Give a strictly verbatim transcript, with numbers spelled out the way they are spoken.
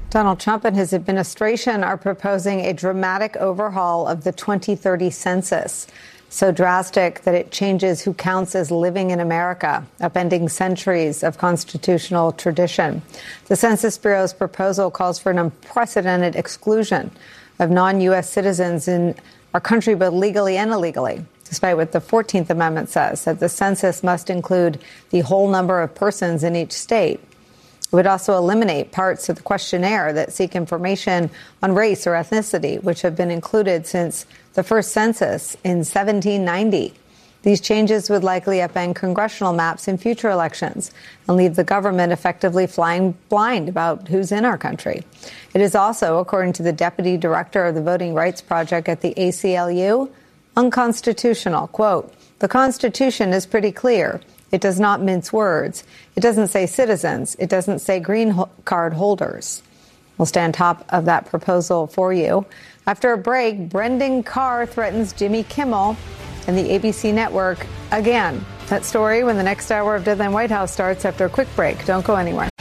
Donald Trump and his administration are proposing a dramatic overhaul of the twenty thirty census, so drastic that it changes who counts as living in America, upending centuries of constitutional tradition. The Census Bureau's proposal calls for an unprecedented exclusion of non-U S citizens in our country, both legally and illegally, despite what the fourteenth Amendment says, that the census must include the whole number of persons in each state. It would also eliminate parts of the questionnaire that seek information on race or ethnicity, which have been included since the first census in seventeen ninety. These changes would likely upend congressional maps in future elections and leave the government effectively flying blind about who's in our country. It is also, according to the deputy director of the Voting Rights Project at the A C L U, unconstitutional. Quote, "The Constitution is pretty clear. It does not mince words. It doesn't say citizens. It doesn't say green card holders." We'll stay on top of that proposal for you. After a break, Brendan Carr threatens Jimmy Kimmel and the A B C network again. That story when the next hour of Deadline White House starts after a quick break. Don't go anywhere.